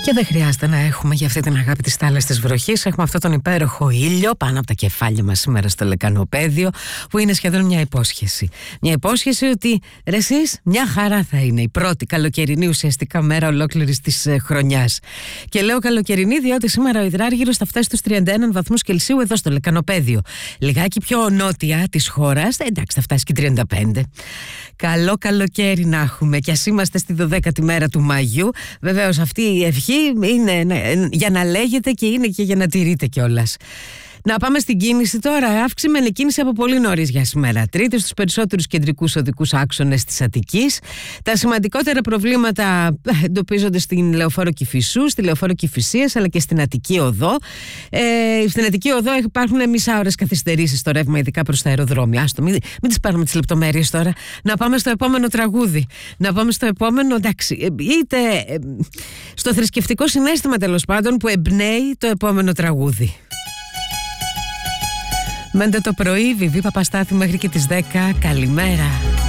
Και δεν χρειάζεται να έχουμε για αυτή την αγάπη της θάλασσας της βροχής. Έχουμε αυτόν τον υπέροχο ήλιο πάνω από τα κεφάλια μας σήμερα στο λεκανοπέδιο, που είναι σχεδόν μια υπόσχεση. Μια υπόσχεση ότι ρε εσείς, μια χαρά θα είναι η πρώτη καλοκαιρινή ουσιαστικά μέρα ολόκληρης της χρονιάς. Και λέω καλοκαιρινή διότι σήμερα ο υδράργυρος θα φτάσει στους 31 βαθμούς Κελσίου εδώ στο λεκανοπέδιο. Λιγάκι πιο νότια της χώρας, εντάξει, θα φτάσει και 35. Καλό καλοκαίρι να έχουμε, κι ας είμαστε στη 12η μέρα του Μαγιού. Βεβαίως αυτή η ευχή είναι για να λέγεται και είναι και για να τηρείται κιόλας. Να πάμε στην κίνηση τώρα. Αύξημενη κίνηση από πολύ νωρίς για σήμερα Τρίτη στους περισσότερους κεντρικούς οδικούς άξονες της Αττικής. Τα σημαντικότερα προβλήματα εντοπίζονται στην Λεωφόρο Κηφισού, στη Λεωφόρο Κηφισίας αλλά και στην Αττική Οδό. Στην Αττική Οδό υπάρχουν μισά ώρες καθυστερήσεις στο ρεύμα, ειδικά προς τα αεροδρόμια. Άστο, μην τις πάρουμε τις λεπτομέρειες τώρα. Να πάμε στο επόμενο τραγούδι. Να πάμε στο επόμενο, εντάξει, είτε στο θρησκευτικό συναίσθημα τέλος πάντων που εμπνέει το επόμενο τραγούδι. Μέντε το πρωί, Βιβί Παπαστάθη μέχρι και τις 10. Καλημέρα.